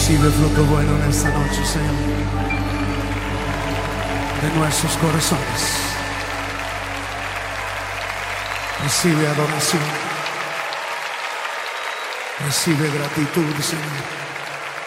Recibe fruto bueno en esta noche, Señor, de nuestros corazones. Recibe adoración, recibe gratitud, Señor.